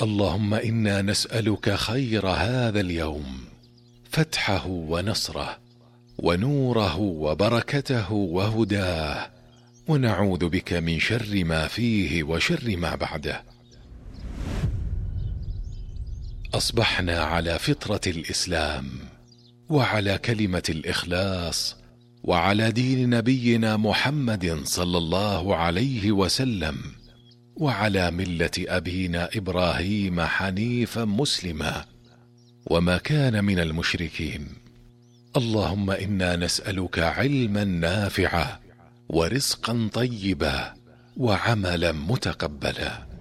اللهم إنا نسألك خير هذا اليوم، فتحه ونصره ونوره وبركته وهداه، ونعوذ بك من شر ما فيه وشر ما بعده. أصبحنا على فطرة الإسلام، وعلى كلمة الإخلاص، وعلى دين نبينا محمد صلى الله عليه وسلم، وعلى ملة أبينا إبراهيم حنيفا مسلما، وما كان من المشركين. اللهم إنا نسألك علما نافعا ورزقا طيبا وعملا متقبلا.